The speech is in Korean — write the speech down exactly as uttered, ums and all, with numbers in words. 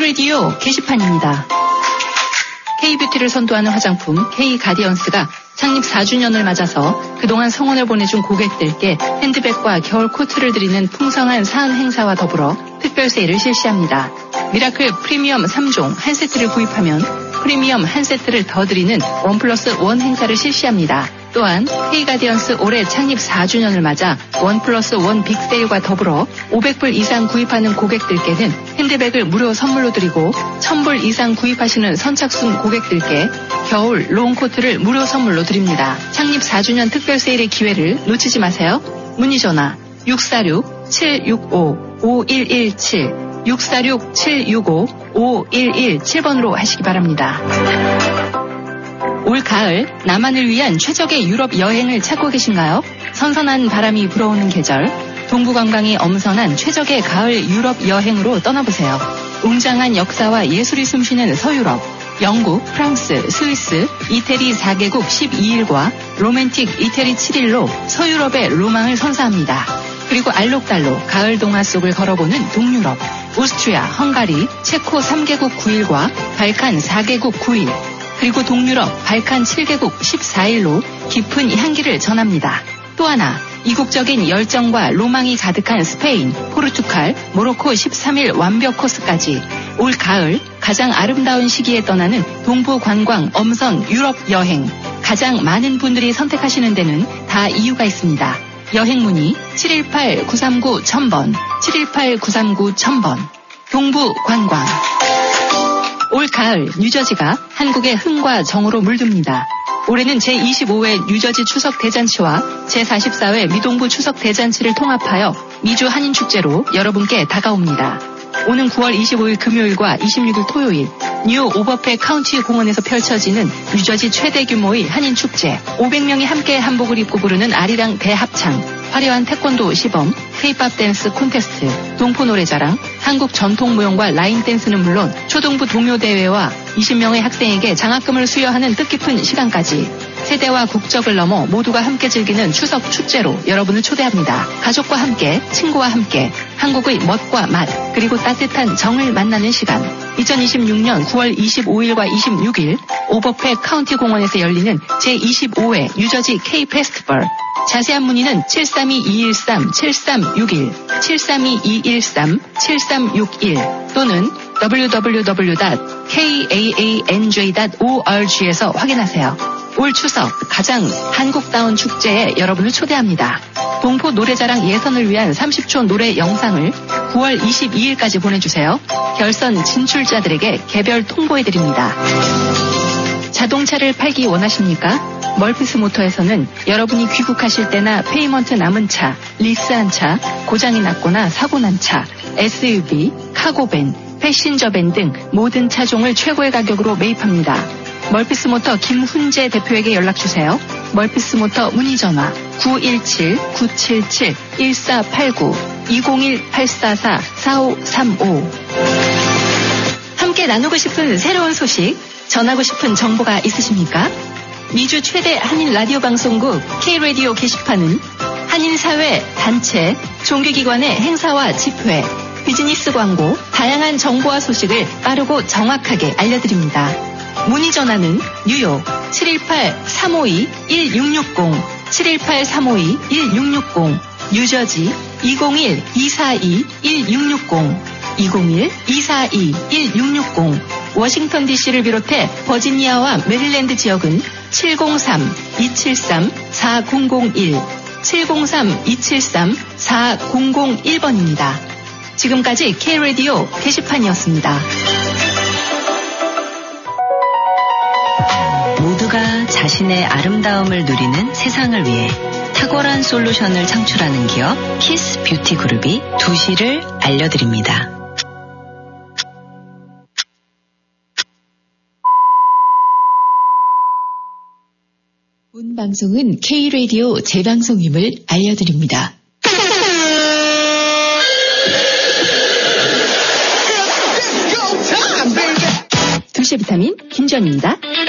K-라디오 게시판입니다. K-뷰티를 선도하는 화장품 K-가디언스가 창립 사 주년을 맞아서 그동안 성원을 보내준 고객들께 핸드백과 겨울 코트를 드리는 풍성한 사은 행사와 더불어 특별 세일을 실시합니다. 미라클 프리미엄 삼 종 한 세트를 구입하면 프리미엄 한 세트를 더 드리는 원 플러스 원 행사를 실시합니다. 또한 K-가디언스 올해 창립 사 주년을 맞아 원 플러스 원 빅세일과 더불어 오백 불 이상 구입하는 고객들께는 핸드백을 무료 선물로 드리고 천 불 이상 구입하시는 선착순 고객들께 겨울 롱코트를 무료 선물로 드립니다. 창립 사 주년 특별 세일의 기회를 놓치지 마세요. 문의 전화 육사육 칠육오 오일일칠 육사육 칠육오 오일일칠 번으로 하시기 바랍니다. 올 가을 나만을 위한 최적의 유럽 여행을 찾고 계신가요? 선선한 바람이 불어오는 계절, 동부관광이 엄선한 최적의 가을 유럽 여행으로 떠나보세요. 웅장한 역사와 예술이 숨쉬는 서유럽, 영국, 프랑스, 스위스, 이태리 사 개국 십이 일과 로맨틱 이태리 칠 일로 서유럽의 로망을 선사합니다. 그리고 알록달록 가을 동화 속을 걸어보는 동유럽, 오스트리아, 헝가리, 체코 삼 개국 구 일과 발칸 사 개국 구 일, 그리고 동유럽, 발칸 칠 개국 십사 일로 깊은 향기를 전합니다. 또 하나, 이국적인 열정과 로망이 가득한 스페인, 포르투갈, 모로코 십삼 일 완벽 코스까지 올 가을 가장 아름다운 시기에 떠나는 동부 관광 엄선 유럽 여행. 가장 많은 분들이 선택하시는 데는 다 이유가 있습니다. 여행 문의 칠일팔 구삼구 천 번, 칠일팔 구삼구 천 번. 동부 관광. 올 가을 뉴저지가 한국의 흥과 정으로 물듭니다. 올해는 제이십오 회 뉴저지 추석 대잔치와 제사십사 회 미동부 추석 대잔치를 통합하여 미주 한인축제로 여러분께 다가옵니다. 오는 구월 이십오 일 금요일과 이십육 일 토요일 뉴 오버페 카운티 공원에서 펼쳐지는 뉴저지 최대 규모의 한인축제, 오백 명이 함께 한복을 입고 부르는 아리랑 대합창, 화려한 태권도 시범, K-팝 댄스 콘테스트, 동포 노래자랑, 한국 전통 무용과 라인 댄스는 물론 초등부 동요 대회와 이십 명의 학생에게 장학금을 수여하는 뜻깊은 시간까지 세대와 국적을 넘어 모두가 함께 즐기는 추석 축제로 여러분을 초대합니다. 가족과 함께, 친구와 함께 한국의 멋과 맛, 그리고 따뜻한 정을 만나는 시간. 이천이십육 년 구월 이십오 일과 이십육 일 오버페 카운티 공원에서 열리는 제이십오 회 뉴저지 K 페스티벌. 자세한 문의는 칠삼이 이일삼 칠삼육일, 칠삼이 이일삼 칠삼육일 또는 더블유 더블유 더블유 닷 케이에이에이엔제이 닷 오알지에서 확인하세요. 올 추석 가장 한국다운 축제에 여러분을 초대합니다. 동포 노래자랑 예선을 위한 삼십 초 노래 영상을 구월 이십이 일까지 보내주세요. 결선 진출자들에게 개별 통보해드립니다. 자동차를 팔기 원하십니까? 멀피스 모터에서는 여러분이 귀국하실 때나 페이먼트 남은 차, 리스한 차, 고장이 났거나 사고 난 차, 에스유브이, 카고밴, 패신저밴 등 모든 차종을 최고의 가격으로 매입합니다. 멀피스 모터 김훈재 대표에게 연락주세요. 멀피스 모터 문의전화 구일칠 구칠칠 일사팔구 이공일 팔사사 사오삼오. 함께 나누고 싶은 새로운 소식, 전하고 싶은 정보가 있으십니까? 미주 최대 한인 라디오 방송국 K-라디오 게시판은 한인사회, 단체, 종교기관의 행사와 집회, 비즈니스 광고, 다양한 정보와 소식을 빠르고 정확하게 알려드립니다. 문의 전화는 뉴욕 칠일팔 삼오이 일육육공, 칠일팔 삼오이 일육육공, 뉴저지 이공일 이사이 일육육공, 이공일 이사이 일육육공, 워싱턴 디씨를 비롯해 버지니아와 메릴랜드 지역은 칠공삼 이칠삼 사공공일, 칠공삼 이칠삼 사공공일 번입니다. 지금까지 K-라디오 게시판이었습니다. 모두가 자신의 아름다움을 누리는 세상을 위해 탁월한 솔루션을 창출하는 기업 키스 뷰티 그룹이 두 시를 알려드립니다. 본 방송은 K-라디오 재방송임을 알려드립니다. 두 시 비타민 김전입니다.